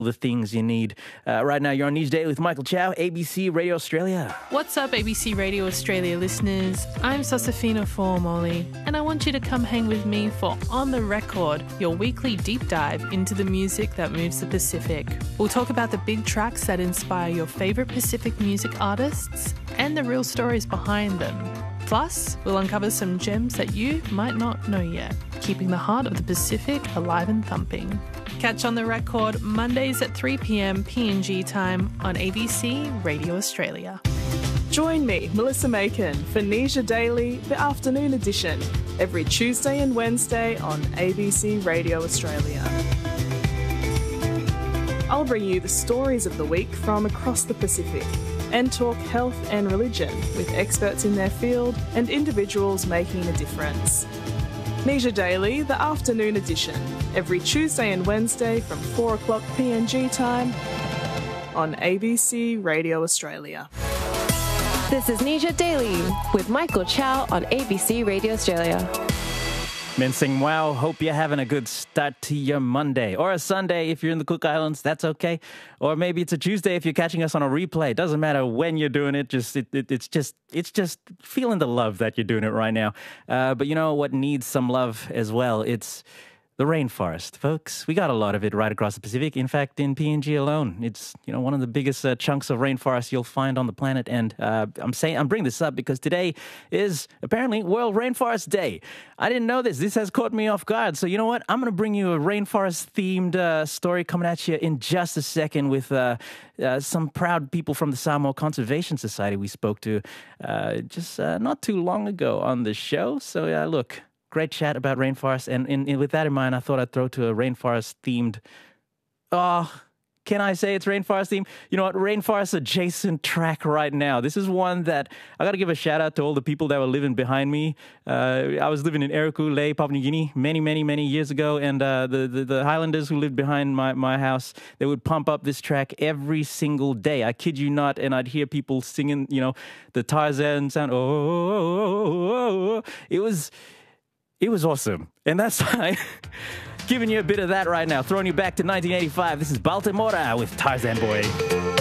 the things you need. Right now, you're on News Daily with Michael Chow, ABC Radio Australia. What's up, ABC Radio Australia listeners? I'm Sosafina Formoli, and I want you to come hang with me for On The Record, your weekly deep dive into the music that moves the Pacific. We'll talk about the big tracks that inspire your favourite Pacific music artists and the real stories behind them. Plus, we'll uncover some gems that you might not know yet, keeping the heart of the Pacific alive and thumping. Catch On The Record Mondays at 3 p.m. PNG time on ABC Radio Australia. Join me, Melissa Macon, for Nesia Daily, the afternoon edition, every Tuesday and Wednesday on ABC Radio Australia. I'll bring you the stories of the week from across the Pacific and talk health and religion with experts in their field and individuals making a difference. Nesia Daily, the afternoon edition, every Tuesday and Wednesday from 4 o'clock PNG time on ABC Radio Australia. This is Nesia Daily with Michael Chow on ABC Radio Australia. Mensing wow, hope you're having a good start to your Monday. Or a Sunday if you're in the Cook Islands, that's okay. Or maybe it's a Tuesday if you're catching us on a replay. It doesn't matter when you're doing it, it's just feeling the love that you're doing it right now. But you know what needs some love as well? It's the rainforest, folks. We got a lot of it right across the Pacific. In fact, in PNG alone, it's one of the biggest chunks of rainforest you'll find on the planet. And I'm bringing this up because today is apparently World Rainforest Day. I didn't know this. This has caught me off guard. So you know what? I'm going to bring you a rainforest-themed story coming at you in just a second with some proud people from the Samoa Conservation Society we spoke to just not too long ago on the show. So look. Great chat about rainforest, and with that in mind, I thought I'd throw to a rainforest-themed... can I say it's rainforest-themed? You know what? Rainforest-adjacent track right now. This is one that... I got to give a shout-out to all the people that were living behind me. I was living in Eriku, Lae, Papua New Guinea, many years ago, and the Highlanders who lived behind my house, they would pump up this track every single day. I kid you not, and I'd hear people singing, the Tarzan sound. It was awesome. And that's why giving you a bit of that right now. Throwing you back to 1985. This is Baltimora with Tarzan Boy.